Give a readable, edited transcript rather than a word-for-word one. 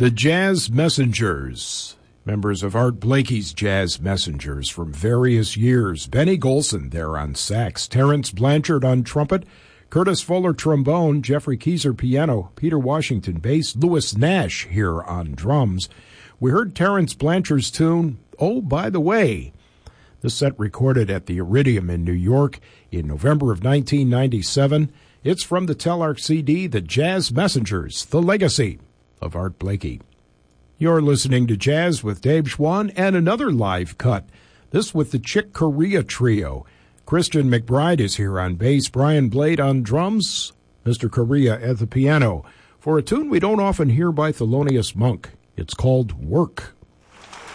The Jazz Messengers, members of Art Blakey's Jazz Messengers from various years. Benny Golson there on sax, Terrence Blanchard on trumpet, Curtis Fuller trombone, Jeffrey Keyser piano, Peter Washington bass, Louis Nash here on drums. We heard Terrence Blanchard's tune, Oh, By the Way. This set recorded at the Iridium in New York in November of 1997. It's from the Telarc CD, The Jazz Messengers, The Legacy of Art Blakey. You're listening to Jazz with Dave Schwann and another live cut, this with the Chick Corea Trio. Christian McBride is here on bass, Brian Blade on drums, Mr. Corea at the piano, for a tune we don't often hear by Thelonious Monk. It's called Work.